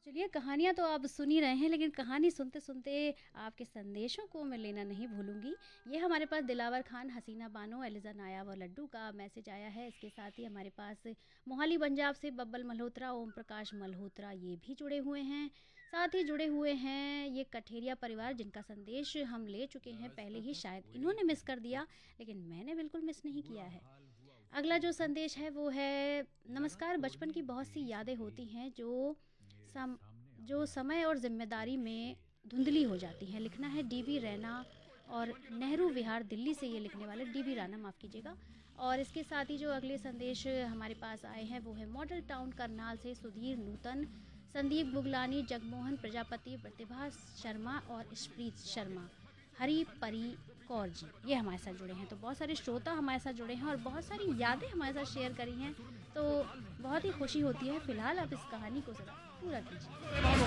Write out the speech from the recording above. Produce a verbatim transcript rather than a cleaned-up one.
चलिए, कहानियाँ तो आप सुन ही रहे हैं, लेकिन कहानी सुनते-सुनते आपके संदेशों को मैं लेना नहीं भूलूँगी। ये हमारे पास दिलावर खान, हसीना बानो, एलिज़ा नायाब और लड्डू का मैसेज आया है। इसके साथ ही हमारे पास मोहाली पंजाब से बब्बल मल्होत्रा, ओम प्रकाश मल्होत्रा ये भी जुड़े हुए हैं। साथ ही जुड़े हुए हैं ये कठेरिया परिवार, जिनका संदेश हम ले चुके हैं पहले ही, शायद इन्होंने मिस कर दिया, लेकिन मैंने बिल्कुल मिस नहीं किया है। अगला जो संदेश है वो है, नमस्कार, बचपन की बहुत सी यादें होती हैं जो सम जो समय और ज़िम्मेदारी में धुंधली हो जाती हैं। लिखना है डीबी रैना और नेहरू विहार दिल्ली से, ये लिखने वाले डीबी राणा, माफ़ कीजिएगा। और इसके साथ ही जो अगले संदेश हमारे पास आए हैं वो है मॉडल टाउन करनाल से सुधीर नूतन, संदीप बुगलानी, जगमोहन प्रजापति, प्रतिभा शर्मा और स्प्रीत शर्मा, हरी परी कौर जी, ये हमारे साथ जुड़े हैं। तो बहुत सारे श्रोता हमारे साथ जुड़े हैं और बहुत सारी यादें हमारे साथ शेयर करी हैं, तो बहुत ही खुशी होती है। फ़िलहाल आप इस कहानी को ज़रा पूरा कीजिए।